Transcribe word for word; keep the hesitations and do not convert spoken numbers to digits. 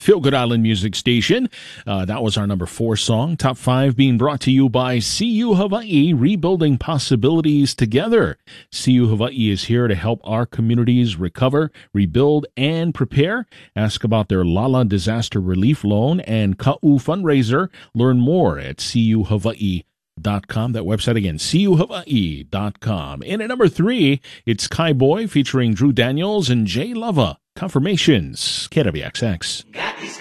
Feel Good Island Music Station. Uh, that was our number four song. Top five being brought to you by C U Hawaii, rebuilding possibilities together. C U Hawaii is here to help our communities recover, rebuild, and prepare. Ask about their Lala Disaster Relief Loan and Ka'u fundraiser. Learn more at C U Hawaii dot com. That website again, C U Hawaii dot com. And at number three, it's Kai Boy featuring Drew Daniels and Jay Lava. Confirmations, K W X X.